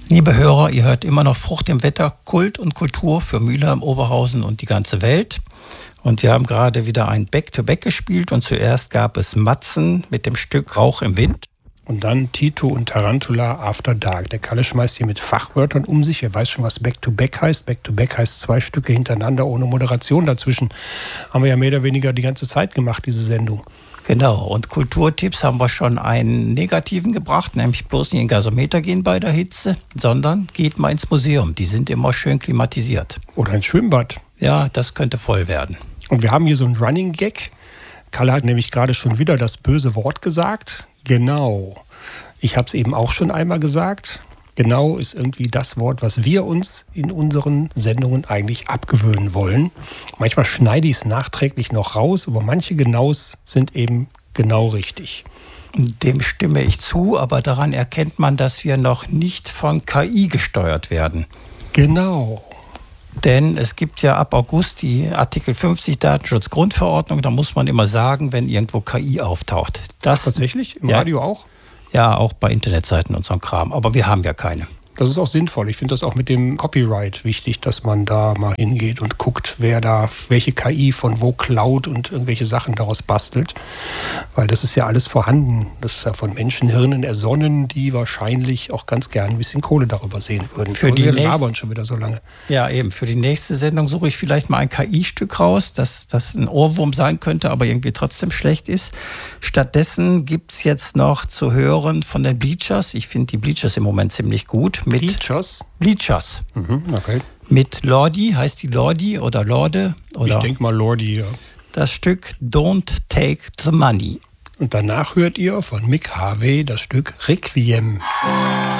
Liebe Hörer, ihr hört immer noch Frucht im Wetter, Kult und Kultur für Mülheim, Oberhausen und die ganze Welt. Und wir haben gerade wieder ein Back-to-Back gespielt und zuerst gab es Matzen mit dem Stück Rauch im Wind. Und dann Tito und Tarantula After Dark. Der Kalle schmeißt hier mit Fachwörtern um sich. Wer weiß schon, was Back-to-Back heißt. Back-to-Back heißt 2 Stücke hintereinander ohne Moderation dazwischen. Haben wir ja mehr oder weniger die ganze Zeit gemacht, diese Sendung. Genau, und Kulturtipps haben wir schon einen negativen gebracht, nämlich bloß nicht in Gasometer gehen bei der Hitze, sondern geht mal ins Museum. Die sind immer schön klimatisiert. Oder ins Schwimmbad. Ja, das könnte voll werden. Und wir haben hier so einen Running Gag. Kalle hat nämlich gerade schon wieder das böse Wort gesagt. Genau. Ich habe es eben auch schon einmal gesagt. Genau ist irgendwie das Wort, was wir uns in unseren Sendungen eigentlich abgewöhnen wollen. Manchmal schneide ich es nachträglich noch raus, aber manche Genaus sind eben genau richtig. Dem stimme ich zu, aber daran erkennt man, dass wir noch nicht von KI gesteuert werden. Genau. Denn es gibt ja ab August die Artikel 50 Datenschutzgrundverordnung. Da muss man immer sagen, wenn irgendwo KI auftaucht. Das tatsächlich? Im Radio auch? Ja, auch bei Internetseiten und so ein Kram. Aber wir haben ja keine. Das ist auch sinnvoll. Ich finde das auch mit dem Copyright wichtig, dass man da mal hingeht und guckt, wer da welche KI von wo klaut und irgendwelche Sachen daraus bastelt. Weil das ist ja alles vorhanden. Das ist ja von Menschenhirnen ersonnen, die wahrscheinlich auch ganz gern ein bisschen Kohle darüber sehen würden. Wir labern schon wieder so lange. Ja, eben. Für die nächste Sendung suche ich vielleicht mal ein KI-Stück raus, das ein Ohrwurm sein könnte, aber irgendwie trotzdem schlecht ist. Stattdessen gibt es jetzt noch zu hören von den Bleachers. Ich finde die Bleachers im Moment ziemlich gut. Bleachers? Bleachers. Okay. Mit Lordi, heißt die Lordi oder Lorde? Oder ich denke mal Lordi, ja. Das Stück Don't Take the Money. Und danach hört ihr von Mick Harvey das Stück Requiem.